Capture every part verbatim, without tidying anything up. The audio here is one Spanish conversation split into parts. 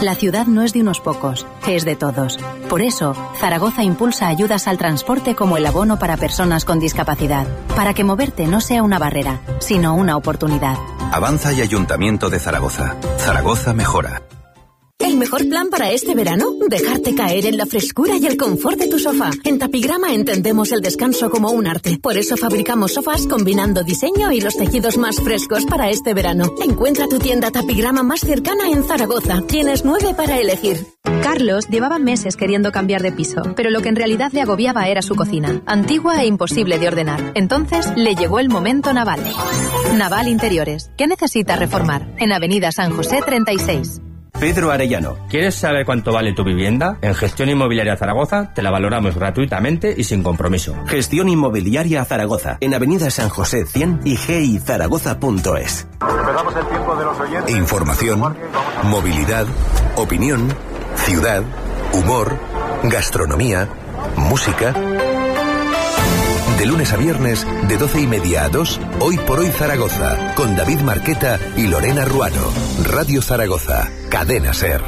La ciudad no es de unos pocos, es de todos. Por eso, Zaragoza impulsa ayudas al transporte como el abono para personas con discapacidad, para que moverte no sea una barrera, sino una oportunidad. Avanza y Ayuntamiento de Zaragoza. Zaragoza mejora. ¿El mejor plan para este verano? Dejarte caer en la frescura y el confort de tu sofá. En Tapigrama entendemos el descanso como un arte. Por eso fabricamos sofás combinando diseño y los tejidos más frescos para este verano. Encuentra tu tienda Tapigrama más cercana en Zaragoza. Tienes nueve para elegir. Carlos llevaba meses queriendo cambiar de piso, pero lo que en realidad le agobiaba era su cocina, antigua e imposible de ordenar. Entonces le llegó el momento Naval. Naval Interiores. ¿Qué necesita reformar? En Avenida San José treinta y seis. Pedro Arellano, ¿quieres saber cuánto vale tu vivienda? En Gestión Inmobiliaria Zaragoza te la valoramos gratuitamente y sin compromiso. Gestión Inmobiliaria Zaragoza, en Avenida San José cien y g i zaragoza punto es. Empezamos el tiempo de los oyentes. Información, movilidad, opinión, ciudad, humor, gastronomía, música. De lunes a viernes, de doce y media a dos, Hoy por Hoy Zaragoza, con David Marqueta y Lorena Ruano. Radio Zaragoza, Cadena SER.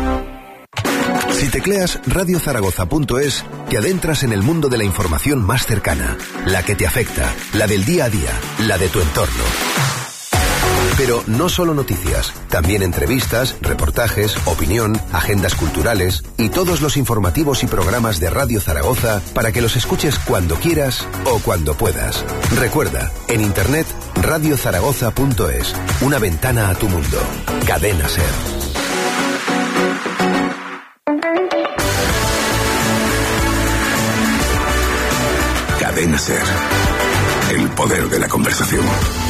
Si tecleas radio zaragoza punto es, te adentras en el mundo de la información más cercana, la que te afecta, la del día a día, la de tu entorno. Pero no solo noticias, también entrevistas, reportajes, opinión, agendas culturales y todos los informativos y programas de Radio Zaragoza para que los escuches cuando quieras o cuando puedas. Recuerda, en internet radio zaragoza punto es, una ventana a tu mundo. Cadena SER. Cadena SER. El poder de la conversación.